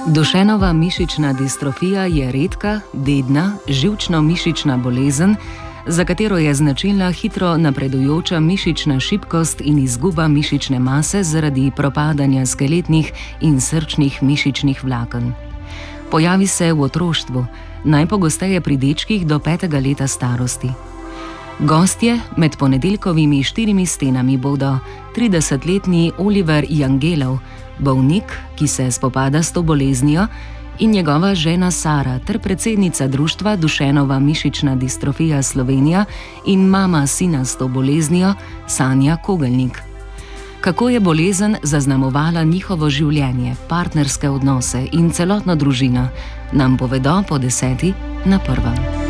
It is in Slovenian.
Dušenova mišična distrofija je redka, dedna, živčno-mišična bolezen, za katero je značilna hitro napredujoča mišična šibkost in izguba mišične mase zaradi propadanja skeletnih in srčnih mišičnih vlaken. Pojavi se v otroštvu, najpogosteje pri dečkih do 5. leta starosti. Gostje med ponedeljkovimi 4 stenami bodo 30-letni Oliver Jangelov, bolnik, ki se spopada s to boleznijo, in njegova žena Sara ter predsednica društva Dušenova mišična distrofija Slovenija in mama sina s to boleznijo Sanja Kogelnik. Kako je bolezen zaznamovala njihovo življenje, partnerske odnose in celotno družino, nam povedo po 10. na 1.